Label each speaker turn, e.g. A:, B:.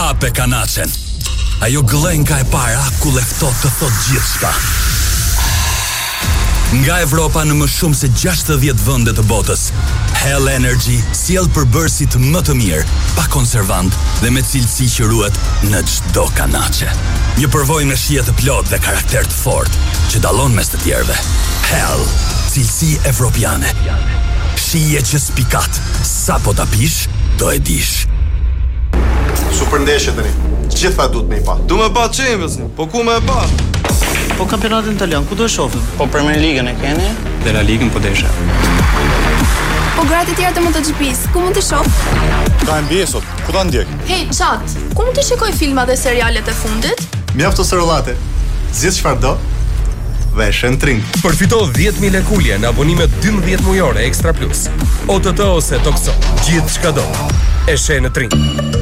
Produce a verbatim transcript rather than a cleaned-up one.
A: Hape kanaçen. Ajo gëllenka e para ku leftot të thot gjithçka. Nga Evropa në më shumë se gjashtëdhjetë vende të botës, Hell Energy sjell përbërësit më të mirë, pa konservant dhe me cilësi që ruhet në çdo kanaçe. Një përvojë me shije të plotë dhe karakter të fortë që dallon mes të tjerëve. Hell, cilësi evropiane. Shije që spikat, sa po ta pish, do e dish.
B: Super ndeshje tani. Gjitha duhet me i pa.
C: Du me pa Champions, po ku me pa?
D: Po kampionatin italian, ku do e shohim?
E: Po Premier Ligën e keni?
F: Dhe La Ligën po desha.
G: Po gratë e tjerë të MotoGP-s, ku mund të shoh?
B: Ka N B A sot, ku ta ndjek?
G: Hey, chat, ku mund të shikoj filma dhe serialet e fundit?
B: Mjaft ose rollate. Zgjidh çfarë do dhe e shen Tring.
H: Përfito dhjetë mijë lekë në abonime dymbëdhjetë mujore Extra Plus. O T T ose Tokso, gjithçka do. E shen në Tring.